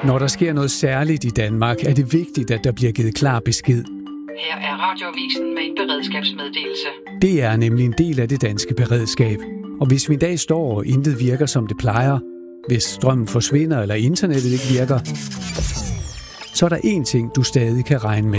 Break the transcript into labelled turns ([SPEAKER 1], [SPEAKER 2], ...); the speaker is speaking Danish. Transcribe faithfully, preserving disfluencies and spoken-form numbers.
[SPEAKER 1] Når der sker noget særligt i Danmark, er det vigtigt, at der bliver givet klar besked.
[SPEAKER 2] Her er Radioavisen med en beredskabsmeddelelse.
[SPEAKER 1] Det er nemlig en del af det danske beredskab. Og hvis vi en dag står og intet virker, som det plejer, hvis strømmen forsvinder eller internettet ikke virker, så er der én ting, du stadig kan regne med.